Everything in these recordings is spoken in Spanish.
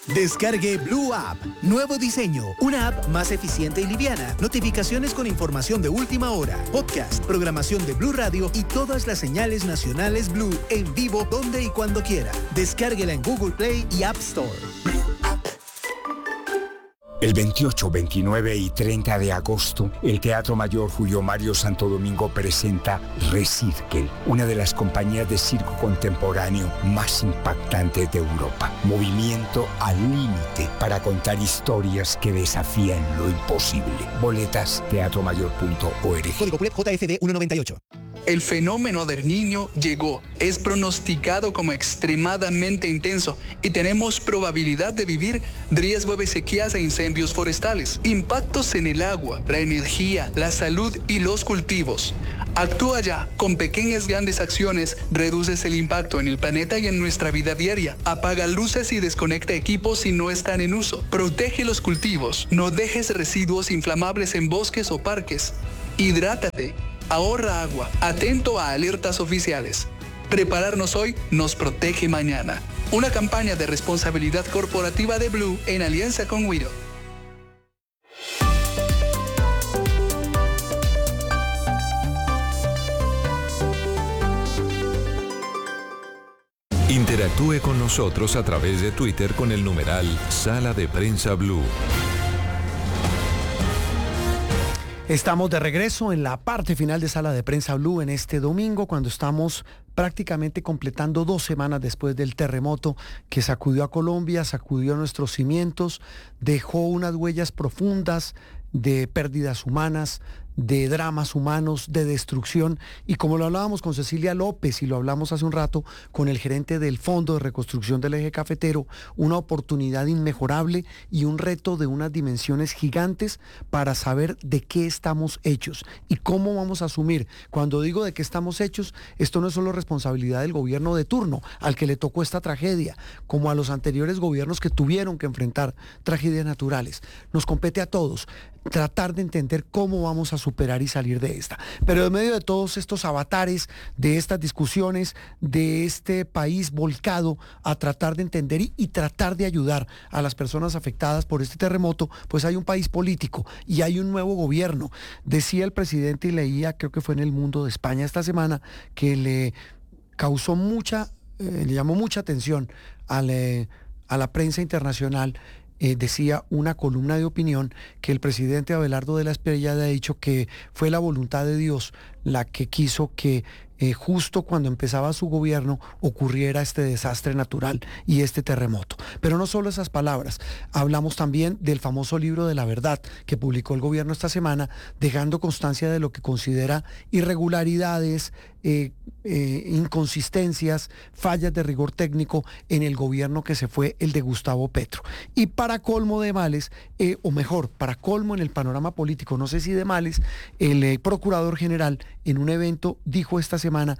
Descargue Blue App. Nuevo diseño. Una app más eficiente y liviana. Notificaciones con información de última hora. Podcast, programación de Blue Radio y todas las señales nacionales Blue en vivo donde y cuando quiera. Descárguela en Google Play y App Store. El 28, 29 y 30 de agosto, el Teatro Mayor Julio Mario Santo Domingo presenta Recirkel, una de las compañías de circo contemporáneo más impactantes de Europa. Movimiento al límite para contar historias que desafían lo imposible. Boletas teatromayor.org. Código PULEP JFD 198. El fenómeno del Niño llegó, es pronosticado como extremadamente intenso y tenemos probabilidad de vivir riesgo de sequías e incendios forestales, impactos en el agua, la energía, la salud y los cultivos. Actúa ya, con pequeñas grandes acciones reduces el impacto en el planeta y en nuestra vida diaria. Apaga luces y desconecta equipos si no están en uso. Protege los cultivos, no dejes residuos inflamables en bosques o parques. Hidrátate. Ahorra agua, atento a alertas oficiales. Prepararnos hoy nos protege mañana. Una campaña de responsabilidad corporativa de Blue en alianza con Wido. Interactúe con nosotros a través de Twitter con el numeral Sala de Prensa Blue. Estamos de regreso en la parte final de Sala de Prensa Blue en este domingo, cuando estamos prácticamente completando 2 semanas después del terremoto que sacudió a Colombia, sacudió nuestros cimientos, dejó unas huellas profundas de pérdidas humanas, de dramas humanos, de destrucción, y como lo hablábamos con Cecilia López y lo hablamos hace un rato con el gerente del Fondo de Reconstrucción del Eje Cafetero, una oportunidad inmejorable y un reto de unas dimensiones gigantes para saber de qué estamos hechos y cómo vamos a asumir. Cuando digo de qué estamos hechos, esto no es solo responsabilidad del gobierno de turno al que le tocó esta tragedia, como a los anteriores gobiernos que tuvieron que enfrentar tragedias naturales. Nos compete a todos tratar de entender cómo vamos a superar y salir de esta. Pero en medio de todos estos avatares, de estas discusiones, de este país volcado a tratar de entender y tratar de ayudar a las personas afectadas por este terremoto, pues hay un país político y hay un nuevo gobierno. Decía el presidente, y leía, creo que fue en El Mundo de España esta semana, que le causó le llamó mucha atención a la prensa internacional. Decía una columna de opinión que el presidente Abelardo de la Espriella ha dicho que fue la voluntad de Dios la que quiso que justo cuando empezaba su gobierno ocurriera este desastre natural y este terremoto. Pero no solo esas palabras, hablamos también del famoso libro de la verdad que publicó el gobierno esta semana, dejando constancia de lo que considera irregularidades, inconsistencias, fallas de rigor técnico en el gobierno que se fue, el de Gustavo Petro. Y para colmo de males, o mejor, para colmo en el panorama político, no sé si de males, el procurador general en un evento dijo esta semana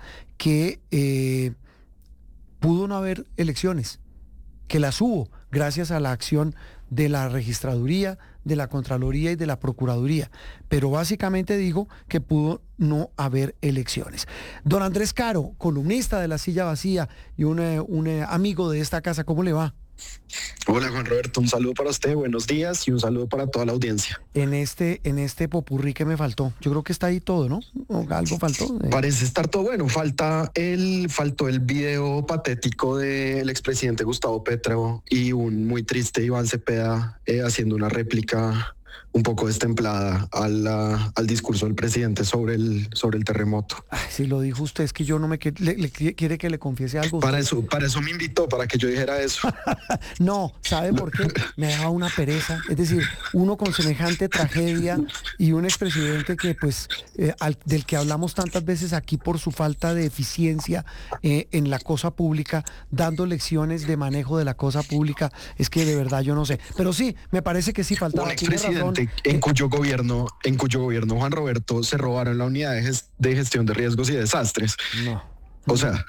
que pudo no haber elecciones, que las hubo gracias a la acción de la registraduría, de la Contraloría y de la Procuraduría, pero básicamente digo que pudo no haber elecciones. Don Andrés Caro, columnista de La Silla Vacía y un amigo de esta casa, ¿cómo le va? Hola Juan Roberto, un saludo para usted, buenos días y un saludo para toda la audiencia. En este popurrí que me faltó, yo creo que está ahí todo, ¿no? ¿O algo faltó? Parece estar todo bueno, faltó el video patético del expresidente Gustavo Petro y un muy triste Iván Cepeda haciendo una réplica un poco destemplada al discurso del presidente sobre el terremoto. Ay, si lo dijo usted, es que yo no me quiere que le confiese algo. Para eso me invitó, para que yo dijera eso. No, ¿sabe por qué? Me daba una pereza. Es decir, uno con semejante tragedia y un expresidente que, pues, del que hablamos tantas veces aquí por su falta de eficiencia en la cosa pública, dando lecciones de manejo de la cosa pública, es que de verdad yo no sé. Pero sí, me parece que sí faltaba. Un expresidente en cuyo gobierno No. Juan Roberto se robaron la unidad de gestión de riesgos y desastres. No. O sea,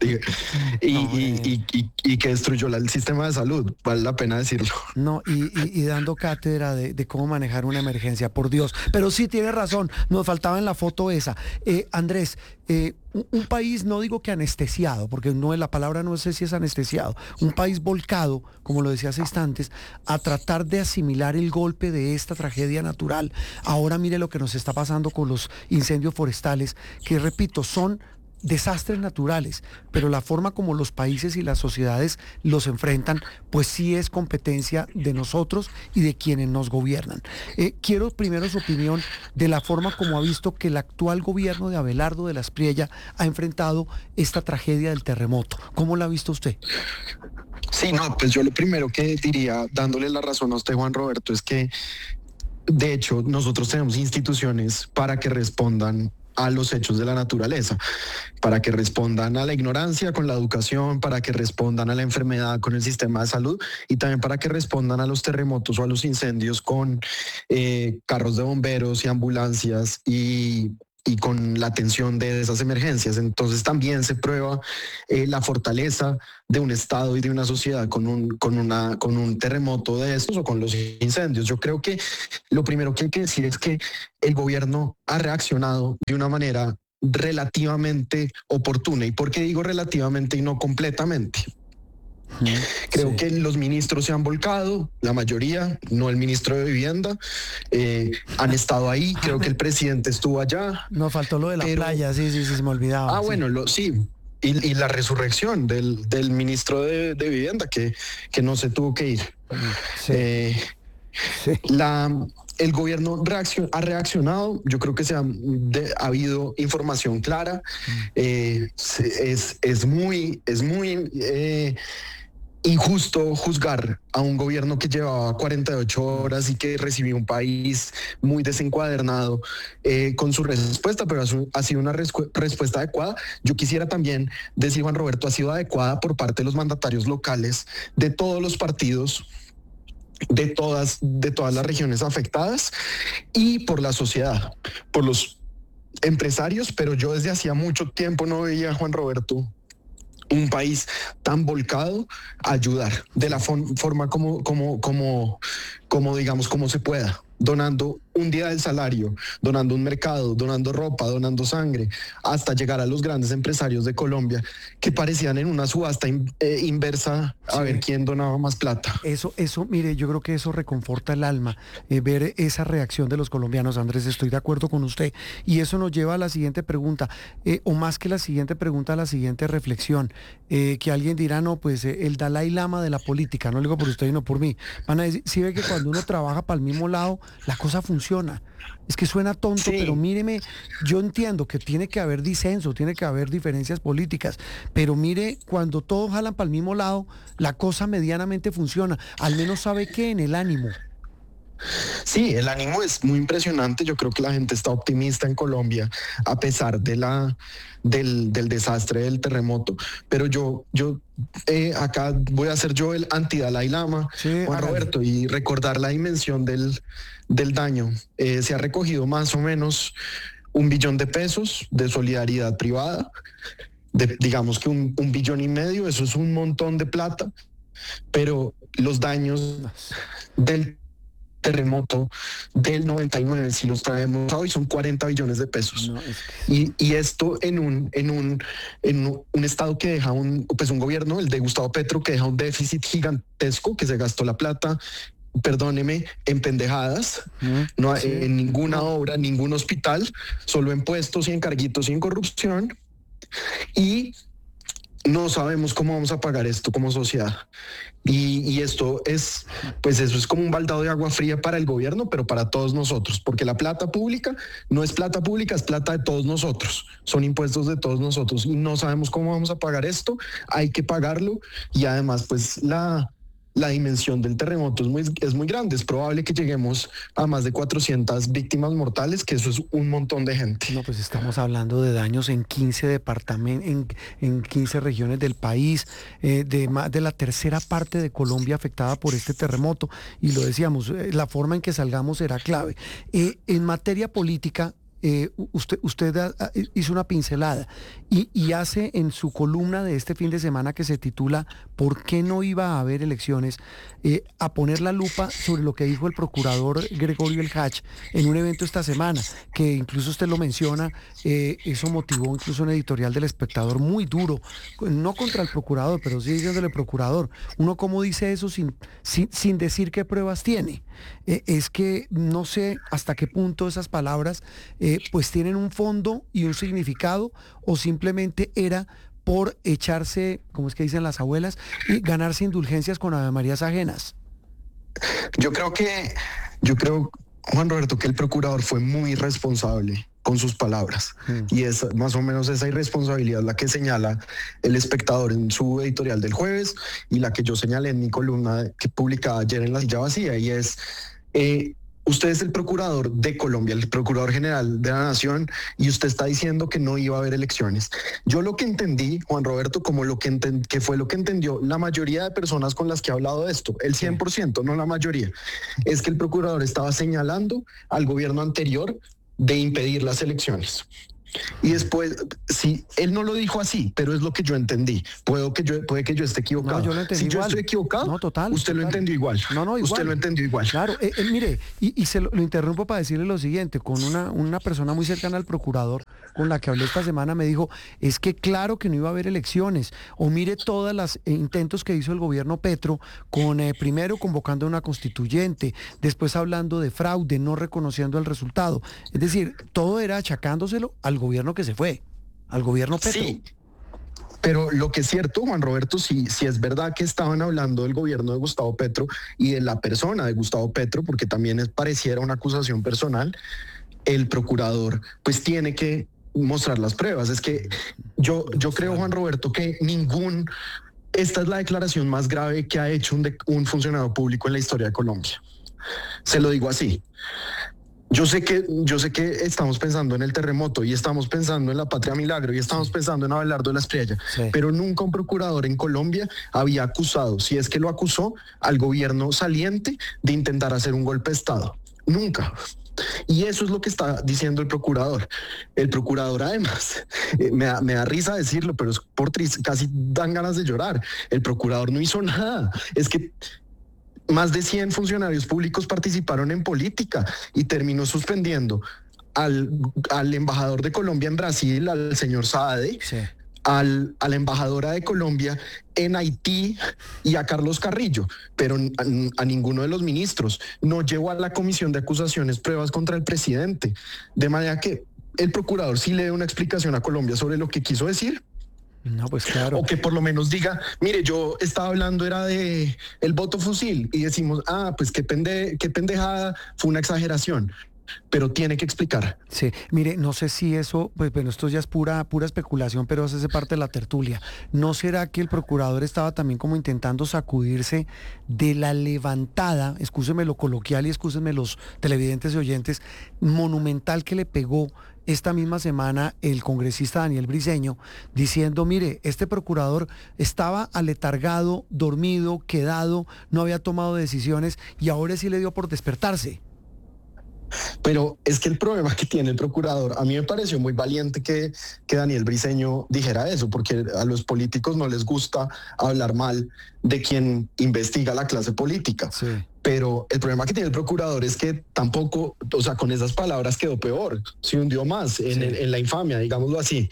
y que destruyó el sistema de salud, vale la pena decirlo. No, y dando cátedra de cómo manejar una emergencia, por Dios. Pero sí, tiene razón, nos faltaba en la foto esa. Andrés, un país, no digo que anestesiado, porque la palabra no sé si es anestesiado, un país volcado, como lo decía hace instantes, a tratar de asimilar el golpe de esta tragedia natural. Ahora mire lo que nos está pasando con los incendios forestales, que repito, son desastres naturales, pero la forma como los países y las sociedades los enfrentan, pues sí es competencia de nosotros y de quienes nos gobiernan. Quiero primero su opinión de la forma como ha visto que el actual gobierno de Abelardo de la Espriella ha enfrentado esta tragedia del terremoto. ¿Cómo la ha visto usted? Sí, no, pues yo lo primero que diría, dándole la razón a usted, Juan Roberto, es que de hecho nosotros tenemos instituciones para que respondan a los hechos de la naturaleza, para que respondan a la ignorancia con la educación, para que respondan a la enfermedad con el sistema de salud y también para que respondan a los terremotos o a los incendios con carros de bomberos y ambulancias y con la atención de esas emergencias. Entonces también se prueba la fortaleza de un Estado y de una sociedad con un terremoto de estos o con los incendios. Yo creo que lo primero que hay que decir es que el gobierno ha reaccionado de una manera relativamente oportuna. ¿Y por qué digo relativamente y no completamente? Creo que los ministros se han volcado, la mayoría, no el ministro de Vivienda, han estado ahí, creo que el presidente estuvo allá. Nos faltó lo de la playa, sí, se me olvidaba. Bueno, sí. Y la resurrección del ministro de Vivienda, que no se tuvo que ir. El gobierno ha reaccionado, yo creo que ha habido información clara, es muy injusto juzgar a un gobierno que llevaba 48 horas y que recibió un país muy desencuadernado con su respuesta, pero ha sido una respuesta adecuada. Yo quisiera también decir, Juan Roberto, ha sido adecuada por parte de los mandatarios locales de todos los partidos, de todas las regiones afectadas y por la sociedad, por los empresarios, pero yo desde hacía mucho tiempo no veía, Juan Roberto, un país tan volcado a ayudar de la forma como digamos, como se pueda, donando un día del salario, donando un mercado, donando ropa, donando sangre, hasta llegar a los grandes empresarios de Colombia que parecían en una subasta inversa a ver quién donaba más plata. Eso, mire, yo creo que eso reconforta el alma, ver esa reacción de los colombianos. Andrés, estoy de acuerdo con usted. Y eso nos lleva a la siguiente pregunta, o más que la siguiente pregunta, a la siguiente reflexión, que alguien dirá, no, pues el Dalai Lama de la política, no lo digo por usted y no por mí. Van a decir, si ve que cuando uno trabaja para el mismo lado, la cosa funciona. Es que suena tonto, sí. Pero míreme, yo entiendo que tiene que haber disenso, tiene que haber diferencias políticas, pero mire, cuando todos jalan para el mismo lado, la cosa medianamente funciona, al menos sabe que en el ánimo. Sí, el ánimo es muy impresionante. Yo creo que la gente está optimista en Colombia a pesar del desastre del terremoto. Pero yo acá voy a ser yo el anti-Dalai Lama, sí, Juan Roberto, y recordar la dimensión del daño. Se ha recogido más o menos $1 billón de solidaridad privada. Digamos que $1,5 billones, eso es un montón de plata, pero los daños del terremoto del 99, si los traemos hoy, son $40 billones. No, y esto en un estado que deja un gobierno, el de Gustavo Petro, que deja un déficit gigantesco, que se gastó la plata, perdóneme, en pendejadas, no sí, en ninguna obra, ningún hospital, solo en puestos y en carguitos y en corrupción, y no sabemos cómo vamos a pagar esto como sociedad. Y esto es, pues eso es como un baldado de agua fría para el gobierno, pero para todos nosotros, porque la plata pública no es plata pública, es plata de todos nosotros, son impuestos de todos nosotros y no sabemos cómo vamos a pagar esto, hay que pagarlo y además pues la dimensión del terremoto es muy grande, es probable que lleguemos a más de 400 víctimas mortales, que eso es un montón de gente. No, pues estamos hablando de daños en 15 departamentos, en 15 regiones del país, de más de la tercera parte de Colombia afectada por este terremoto, y lo decíamos, la forma en que salgamos será clave. En materia política, usted hizo una pincelada y hace en su columna de este fin de semana que se titula ¿Por qué no iba a haber elecciones? A poner la lupa sobre lo que dijo el procurador Gregorio El Hach en un evento esta semana, que incluso usted lo menciona, eso motivó incluso un editorial del Espectador muy duro, no contra el procurador, pero sí diciéndole procurador. Uno cómo dice eso sin decir qué pruebas tiene. Es que no sé hasta qué punto esas palabras pues tienen un fondo y un significado, o simplemente era por echarse, como es que dicen las abuelas, y ganarse indulgencias con avemarías ajenas. Yo creo, Juan Roberto, que el procurador fue muy irresponsable con sus palabras. Y es más o menos esa irresponsabilidad la que señala El Espectador en su editorial del jueves y la que yo señalé en mi columna que publicaba ayer en La Silla Vacía, y es... usted es el procurador de Colombia, el procurador general de la nación, y usted está diciendo que no iba a haber elecciones. Yo lo que entendí, Juan Roberto, como que fue lo que entendió la mayoría de personas con las que he hablado de esto, el 100%, no la mayoría, es que el procurador estaba señalando al gobierno anterior de impedir las elecciones. Y después, sí, él no lo dijo así, pero es lo que yo entendí. Puede que yo esté equivocado. No, yo lo entendí si igual. yo estoy equivocado, no, total, usted total. lo entendió igual. No, igual. Usted lo entendió igual. Claro, mire, y lo interrumpo para decirle lo siguiente, con una persona muy cercana al procurador con la que hablé esta semana me dijo, es que claro que no iba a haber elecciones, o mire todas las intentos que hizo el gobierno Petro, con primero convocando a una constituyente, después hablando de fraude, no reconociendo el resultado. Es decir, todo era achacándoselo al gobierno que se fue, al gobierno Petro. Sí. Pero lo que es cierto, Juan Roberto, si es verdad que estaban hablando del gobierno de Gustavo Petro y de la persona de Gustavo Petro, porque también pareciera una acusación personal, el procurador pues tiene que mostrar las pruebas. Es que yo creo, Juan Roberto, que esta es la declaración más grave que ha hecho un funcionario público en la historia de Colombia. Se lo digo así. Yo sé que estamos pensando en el terremoto y estamos pensando en la Patria Milagro y estamos pensando en Abelardo de la Espriella, pero nunca un procurador en Colombia había acusado, si es que lo acusó, al gobierno saliente de intentar hacer un golpe de Estado. Nunca. Y eso es lo que está diciendo el procurador. El procurador, además, me da risa decirlo, pero es por triste, casi dan ganas de llorar. El procurador no hizo nada. Es que más de 100 funcionarios públicos participaron en política y terminó suspendiendo al embajador de Colombia en Brasil, al señor Saade, sí, a la embajadora de Colombia en Haití y a Carlos Carrillo, pero a ninguno de los ministros. No llevó a la comisión de acusaciones pruebas contra el presidente. De manera que el procurador sí le dé una explicación a Colombia sobre lo que quiso decir. No, pues claro. O que por lo menos diga, mire, yo estaba hablando era de el voto fusil y decimos, pues qué pendejada, fue una exageración. Pero tiene que explicar. Sí, mire, no sé si eso, pues bueno, esto ya es pura especulación, pero hace parte de la tertulia. ¿No será que el procurador estaba también como intentando sacudirse de la levantada, excúseme lo coloquial y excúsenme los televidentes y oyentes, monumental que le pegó esta misma semana el congresista Daniel Briceño, diciendo, mire, este procurador estaba aletargado, dormido, quedado, no había tomado decisiones y ahora sí le dio por despertarse? Pero es que el problema que tiene el procurador, a mí me pareció muy valiente que Daniel Briceño dijera eso, porque a los políticos no les gusta hablar mal de quien investiga la clase política. Sí. Pero el problema que tiene el procurador es que tampoco, o sea, con esas palabras quedó peor, se hundió más en la infamia, digámoslo así.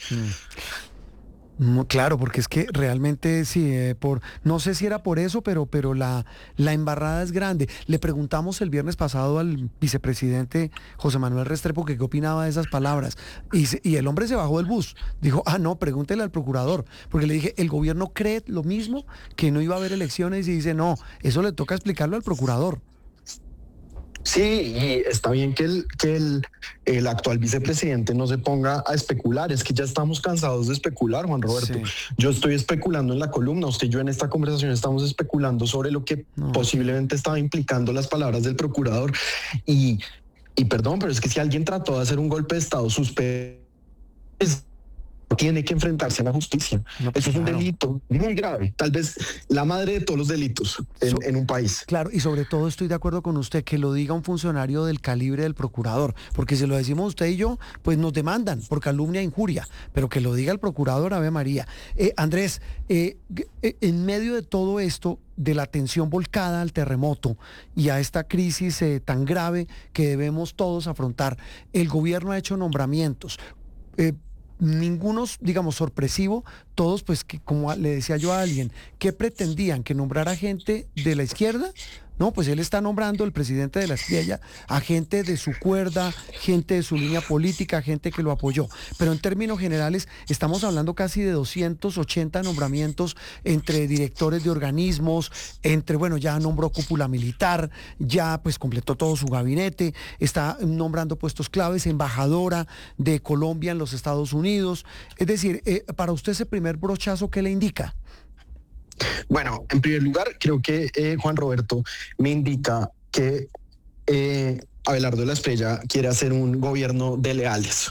Claro, porque es que realmente sí, no sé si era por eso, pero la embarrada es grande. Le preguntamos el viernes pasado al vicepresidente José Manuel Restrepo que qué opinaba de esas palabras y el hombre se bajó del bus. Dijo, no, pregúntele al procurador, porque le dije, ¿el gobierno cree lo mismo, que no iba a haber elecciones? Y dice, no, eso le toca explicarlo al procurador. Sí, y está bien que el actual vicepresidente no se ponga a especular, es que ya estamos cansados de especular, Juan Roberto. Sí. Yo estoy especulando en la columna, usted y yo en esta conversación estamos especulando sobre lo que posiblemente estaba implicando las palabras del procurador. Y perdón, pero es que si alguien trató de hacer un golpe de Estado tiene que enfrentarse a la justicia. No, pues, Eso es un claro. delito muy grave, tal vez la madre de todos los delitos en un país. Claro, y sobre todo estoy de acuerdo con usted que lo diga un funcionario del calibre del procurador, porque si lo decimos usted y yo, pues nos demandan por calumnia e injuria, pero que lo diga el procurador, Ave María. Andrés, en medio de todo esto, de la atención volcada al terremoto y a esta crisis tan grave que debemos todos afrontar, el gobierno ha hecho nombramientos. Ningunos, digamos, sorpresivo, todos, pues, que como le decía yo a alguien, ¿qué pretendían? ¿Que nombrara gente de la izquierda? No, pues él está nombrando, el presidente de la Espriella, a gente de su cuerda, gente de su línea política, gente que lo apoyó. Pero en términos generales, estamos hablando casi de 280 nombramientos entre directores de organismos, bueno, ya nombró cúpula militar, ya pues completó todo su gabinete, está nombrando puestos claves, embajadora de Colombia en los Estados Unidos. Es decir, para usted ese primer brochazo, ¿qué le indica? Bueno, en primer lugar, creo que Juan Roberto me indica que Abelardo de la Espriella quiere hacer un gobierno de leales.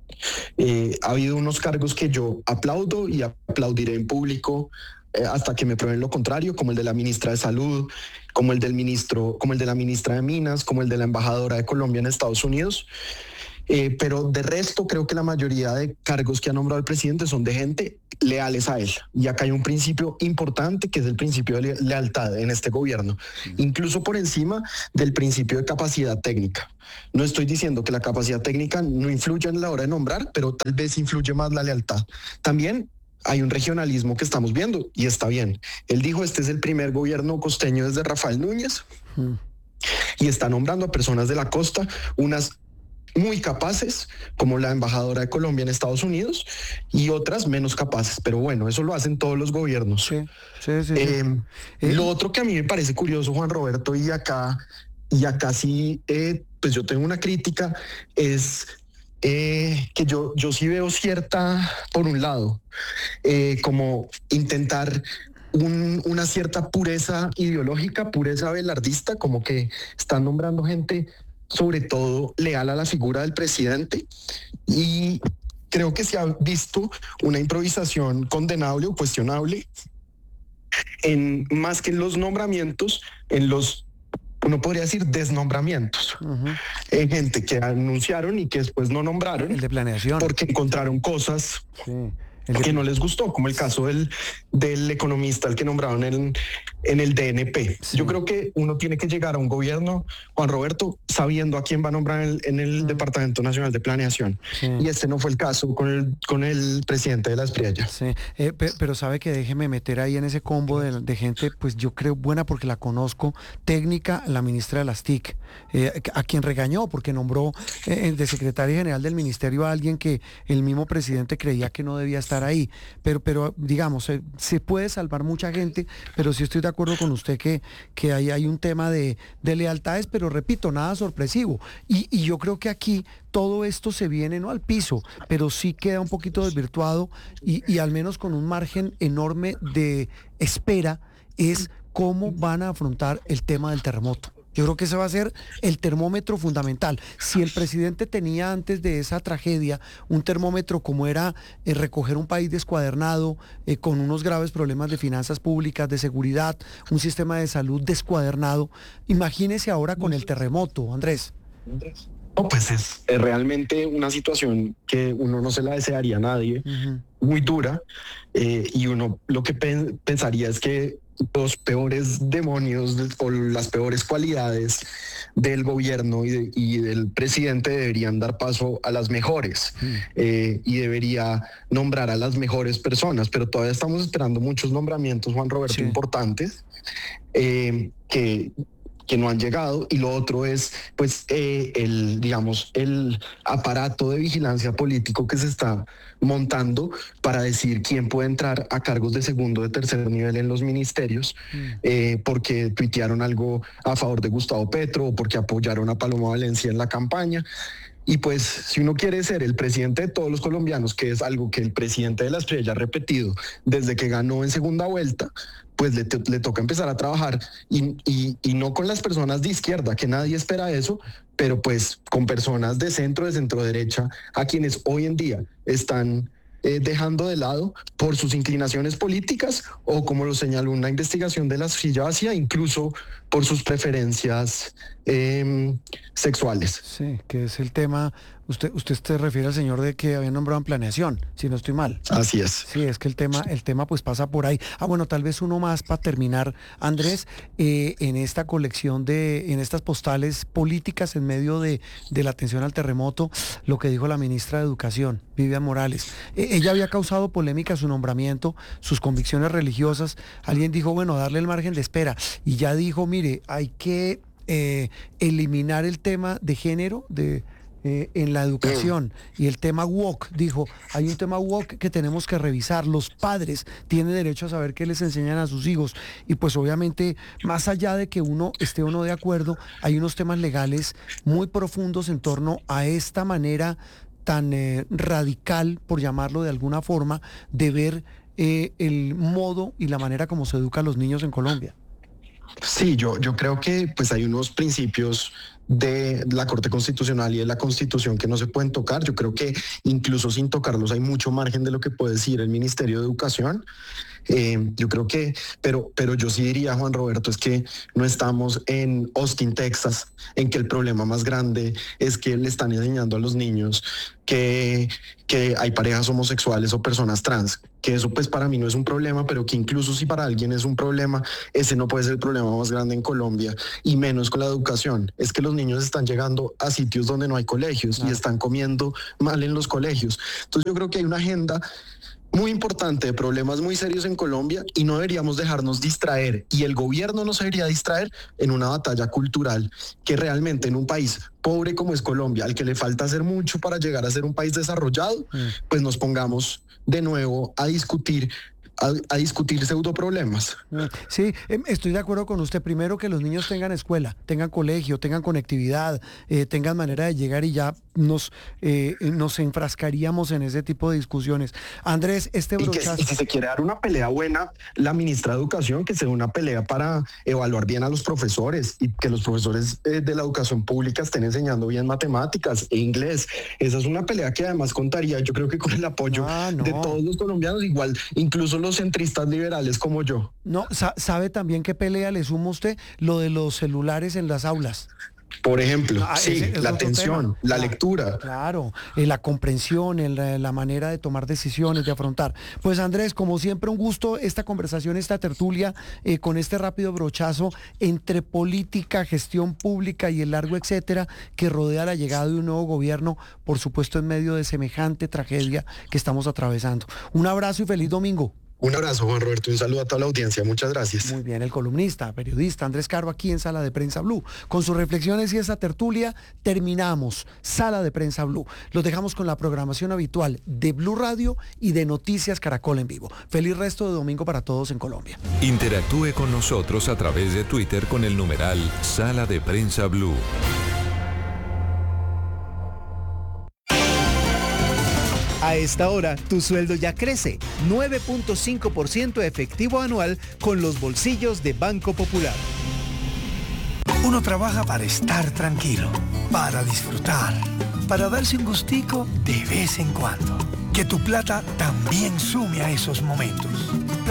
Ha habido unos cargos que yo aplaudo y aplaudiré en público hasta que me prueben lo contrario, como el de la ministra de Salud, como el del ministro, como el de la ministra de Minas, como el de la embajadora de Colombia en Estados Unidos. Pero de resto creo que la mayoría de cargos que ha nombrado el presidente son de gente leales a él. Y acá hay un principio importante que es el principio de lealtad en este gobierno, incluso por encima del principio de capacidad técnica. No estoy diciendo que la capacidad técnica no influya en la hora de nombrar, pero tal vez influye más la lealtad. También hay un regionalismo que estamos viendo y está bien. Él dijo, este es el primer gobierno costeño desde Rafael Núñez y está nombrando a personas de la costa, unas muy capaces, como la embajadora de Colombia en Estados Unidos, y otras menos capaces. Pero bueno, eso lo hacen todos los gobiernos. Sí. Lo otro que a mí me parece curioso, Juan Roberto, y acá sí, pues yo tengo una crítica, es que yo sí veo cierta, por un lado, como intentar una cierta pureza ideológica, pureza abelardista, como que están nombrando gente sobre todo leal a la figura del presidente, y creo que se ha visto una improvisación condenable o cuestionable más que en los nombramientos, en los, uno podría decir, desnombramientos. En gente que anunciaron y que después no nombraron. El de planeación. Porque encontraron cosas que no les gustó, como el caso del economista, el que nombraron en el DNP. Sí. Yo creo que uno tiene que llegar a un gobierno, Juan Roberto, sabiendo a quién va a nombrar en el Departamento Nacional de Planeación. Sí. Y este no fue el caso con el presidente de la Espriella. Sí, pero sabe que déjeme meter ahí en ese combo de gente, pues yo creo buena porque la conozco, técnica, la ministra de las TIC, a quien regañó porque nombró de secretaria general del ministerio a alguien que el mismo presidente creía que no debía estar ahí, pero digamos, se puede salvar mucha gente, pero sí estoy de acuerdo con usted que ahí hay un tema de lealtades, pero repito, nada sorpresivo, y yo creo que aquí todo esto se viene no al piso, pero sí queda un poquito desvirtuado y al menos con un margen enorme de espera, es cómo van a afrontar el tema del terremoto. Yo creo que ese va a ser el termómetro fundamental. Si el presidente tenía antes de esa tragedia un termómetro como era recoger un país descuadernado, con unos graves problemas de finanzas públicas, de seguridad, un sistema de salud descuadernado, imagínese ahora con el terremoto, Andrés. No, pues es realmente una situación que uno no se la desearía a nadie, muy dura, y uno lo que pensaría es que los peores demonios o las peores cualidades del gobierno y del presidente deberían dar paso a las mejores, y debería nombrar a las mejores personas, pero todavía estamos esperando muchos nombramientos, Juan Roberto, importantes, que no han llegado, y lo otro es pues el aparato de vigilancia político que se está montando para decir quién puede entrar a cargos de segundo o de tercer nivel en los ministerios, porque tuitearon algo a favor de Gustavo Petro o porque apoyaron a Paloma Valencia en la campaña. Y pues si uno quiere ser el presidente de todos los colombianos, que es algo que el presidente de la Espriella ha repetido desde que ganó en segunda vuelta, pues le toca empezar a trabajar y no con las personas de izquierda, que nadie espera eso, pero pues con personas de centro derecha, a quienes hoy en día están dejando de lado por sus inclinaciones políticas o, como lo señaló una investigación de la Silla Vacía, incluso por sus preferencias sexuales. Sí, que es el tema. Usted se refiere al señor de que había nombrado en planeación, si no estoy mal. Así es. Sí, es que el tema pues pasa por ahí. Bueno, tal vez uno más para terminar, Andrés, en esta colección en estas postales políticas en medio de la atención al terremoto, lo que dijo la ministra de Educación, Vivian Morales. Ella había causado polémica su nombramiento, sus convicciones religiosas. Alguien dijo, bueno, darle el margen de espera. Y ya dijo, mire, hay que eliminar el tema de género, en la educación, y el tema woke. Dijo, hay un tema woke que tenemos que revisar, los padres tienen derecho a saber qué les enseñan a sus hijos, y pues obviamente, más allá de que uno esté o no de acuerdo, hay unos temas legales muy profundos en torno a esta manera tan radical, por llamarlo de alguna forma, de ver el modo y la manera como se educa a los niños en Colombia. Sí, yo creo que pues hay unos principios de la Corte Constitucional y de la Constitución que no se pueden tocar. Yo creo que incluso sin tocarlos hay mucho margen de lo que puede decir el Ministerio de Educación. Yo creo que, pero yo sí diría, Juan Roberto, es que no estamos en Austin, Texas, en que el problema más grande es que le están enseñando a los niños que hay parejas homosexuales o personas trans, que eso pues para mí no es un problema, pero que incluso si para alguien es un problema, ese no puede ser el problema más grande en Colombia, y menos con la educación. Es que los niños están llegando a sitios donde no hay colegios y están comiendo mal en los colegios. Entonces yo creo que hay una agenda muy importante de problemas muy serios en Colombia y no deberíamos dejarnos distraer, y el gobierno no se debería distraer en una batalla cultural que realmente en un país pobre como es Colombia, al que le falta hacer mucho para llegar a ser un país desarrollado, pues nos pongamos de nuevo a discutir pseudoproblemas. Sí, estoy de acuerdo con usted. Primero, que los niños tengan escuela, tengan colegio, tengan conectividad, tengan manera de llegar, y ya nos enfrascaríamos en ese tipo de discusiones. Andrés, brochazo. Y si se quiere dar una pelea buena, la ministra de Educación, que sea una pelea para evaluar bien a los profesores y que los profesores de la educación pública estén enseñando bien matemáticas e inglés. Esa es una pelea que además contaría, yo creo que con el apoyo de todos los colombianos, igual, incluso los centristas liberales como yo. No, ¿sabe también qué pelea le suma usted? Lo de los celulares en las aulas. Por ejemplo, la atención, la lectura. Claro, la comprensión, la manera de tomar decisiones, de afrontar. Pues Andrés, como siempre, un gusto esta conversación, esta tertulia, con este rápido brochazo entre política, gestión pública y el largo etcétera que rodea la llegada de un nuevo gobierno, por supuesto en medio de semejante tragedia que estamos atravesando. Un abrazo y feliz domingo. Un abrazo, Juan Roberto, un saludo a toda la audiencia, muchas gracias. Muy bien, el columnista, periodista Andrés Caro, aquí en Sala de Prensa Blue. Con sus reflexiones y esa tertulia terminamos Sala de Prensa Blue. Los dejamos con la programación habitual de Blue Radio y de Noticias Caracol en vivo. Feliz resto de domingo para todos en Colombia. Interactúe con nosotros a través de Twitter con el numeral Sala de Prensa Blue. A esta hora, tu sueldo ya crece, 9.5% efectivo anual con los bolsillos de Banco Popular. Uno trabaja para estar tranquilo, para disfrutar, para darse un gustico de vez en cuando. Que tu plata también sume a esos momentos.